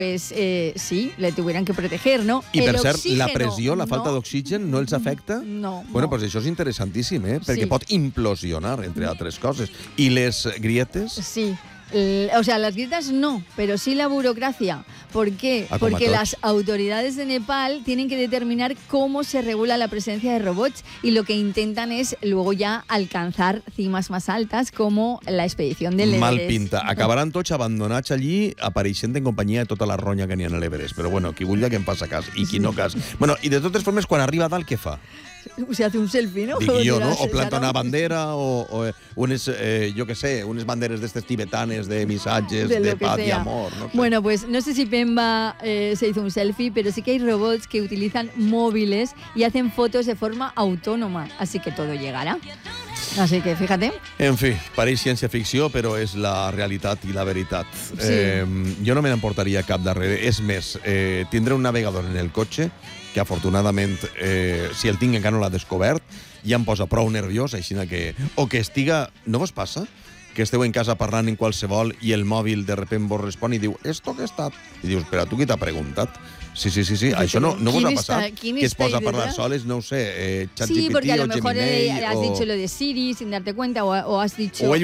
pues sí, le tuvieran que proteger, ¿no? I per cert, la pressió, la falta d'oxigen, no els afecta? No. Bueno, doncs això és interessantíssim, perquè pot implosionar, entre altres coses. I les grietes? Sí. O sea, las grietas no, pero sí la burocracia. ¿Por qué? Porque las autoridades de Nepal tienen que determinar cómo se regula la presencia de robots y lo que intentan es luego ya alcanzar cimas más altas como la expedición del Everest. Mal pinta. Acabaran tots abandonats allí apareixent en companyia de tota la ronya que n'hi ha a l'Everest. Però bueno, qui vulgui que en passa cas i qui no cas. Bueno, i de totes formes, quan arriba a dalt, què fa? Se hace un selfie, ¿no? Dic jo, ¿no? O planta una bandera o unes, jo què sé, unes banderes d'estes tibetanes de missatges de paz y amor. No sé. Bueno, pues no sé si Pemba se hizo un selfie, pero sí que hay robots que utilizan móviles y hacen fotos de forma autónoma, así que todo llegará. Así que fíjate. En fi, pareix ciència-ficció, però és la realitat i la veritat. Sí. Jo no me n'emportaria cap darrere. És més, tindré un navegador en el cotxe que afortunadament, si el tinc encara no l'ha descobert, ja em posa prou nerviós, així que... O que estiga... No vos passa? Que esteu en casa parlant en qualsevol i el mòbil de repente vos respon i diu «Esto què està?» I dius «Però tu qui t'ha preguntat?» Sí. Això no vos ha passat? Que es posa a parlar soles, no ho sé, ChatGPT o Gemini. Sí, porque a lo mejor has dicho lo de Siri sin darte cuenta o has dicho o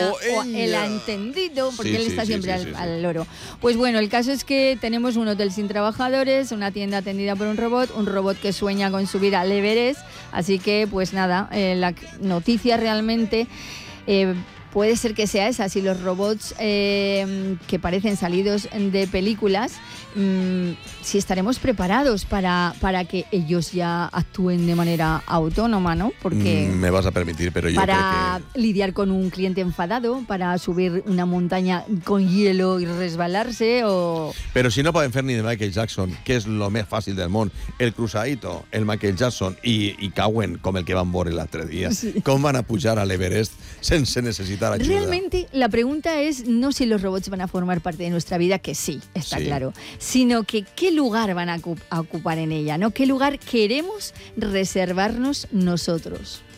él ha entendido, porque él está siempre al loro. Pues bueno, el caso es que tenemos un hotel sin trabajadores, una tienda atendida por un robot que sueña con subir al Everest, así que pues nada, la noticia realmente... puede ser que sea esa, si los robots que parecen salidos de películas, si estaremos preparados para que ellos ya actúen de manera autónoma, ¿no? Porque me vas a permitir, pero yo creo que... Para lidiar con un cliente enfadado, para subir una montaña con hielo y resbalarse o... Però si no poden fer ni de Michael Jackson, que és lo més fàcil del món, el Cruzadito, el Michael Jackson i cauen com el que van veure l'altre dia. Sí. Com van a pujar a l'Everest sense necessitar ayuda? Realmente la pregunta es no si los robots van a formar parte de nuestra vida, que sí, está claro, sino que qué lugar van a ocupar en ella, ¿no? ¿Qué lugar queremos reservarnos nosotros?